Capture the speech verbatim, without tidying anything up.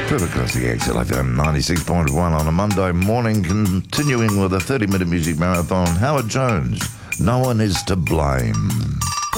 Perfect Classic X L F M ninety-six point one on a Monday morning, continuing with a thirty-minute music marathon. Howard Jones, No One Is to Blame.